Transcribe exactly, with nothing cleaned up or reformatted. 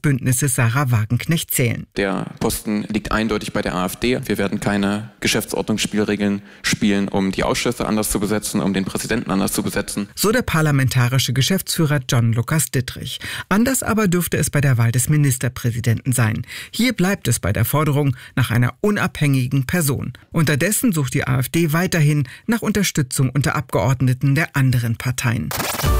Bündnisses Sarah Wagenknecht zählen. Der Posten liegt eindeutig bei der AfD. Wir werden keine Geschäftsordnungsspielregeln spielen, um die Ausschüsse anders zu besetzen, um den Präsidenten anders zu besetzen. So der parlamentarische Geschäftsführer John Lukas Dittrich. Anders aber dürfte es bei der Wahl des Ministerpräsidenten sein. Hier bleibt es bei der Forderung nach einer unabhängigen Person. Unterdessen sucht die AfD weiterhin nach Unterstützung unter Abgeordneten der anderen Parteien.